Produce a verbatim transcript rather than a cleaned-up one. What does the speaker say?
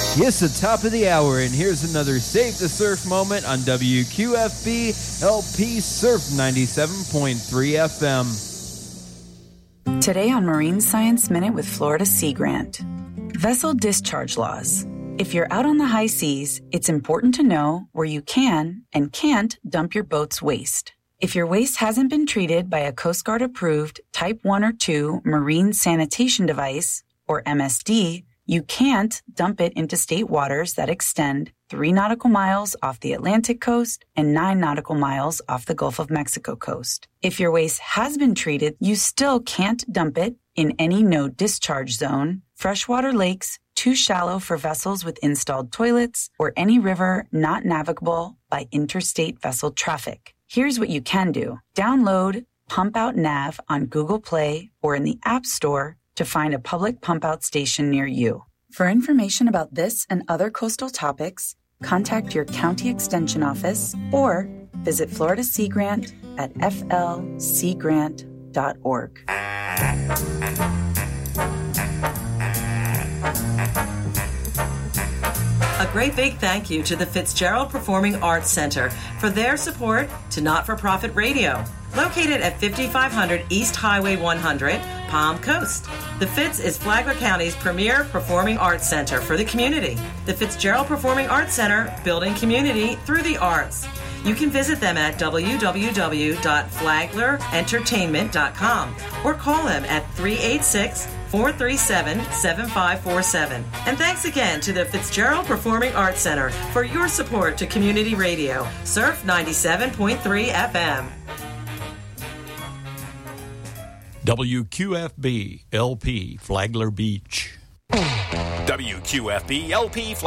It's the top of the hour, and here's another Save the Surf moment on W Q F B L P Surf ninety-seven point three F M. Today on Marine Science Minute with Florida Sea Grant. Vessel discharge laws. If you're out on the high seas, it's important to know where you can and can't dump your boat's waste. If your waste hasn't been treated by a Coast Guard approved Type one or two Marine Sanitation Device, or M S D, you can't dump it into state waters that extend three nautical miles off the Atlantic coast and nine nautical miles off the Gulf of Mexico coast. If your waste has been treated, you still can't dump it in any no discharge zone, freshwater lakes too shallow for vessels with installed toilets, or any river not navigable by interstate vessel traffic. Here's what you can do. Download Pump Out Nav on Google Play or in the App Store to find a public pump-out station near you. For information about this and other coastal topics, contact your county extension office or visit Florida Sea Grant at f l sea grant dot org. A great big thank you to the Fitzgerald Performing Arts Center for their support to Not-for-Profit Radio, located at fifty-five hundred East Highway one hundred, Palm Coast. The Fitz is Flagler County's premier performing arts center for the community. The Fitzgerald Performing Arts Center, building community through the arts. You can visit them at w w w dot flagler entertainment dot com or call them at three eight six, four three seven, seven five four seven. And thanks again to the Fitzgerald Performing Arts Center for your support to community radio. Surf ninety-seven point three F M. W Q F B L P Flagler Beach. W Q F B L P Flagler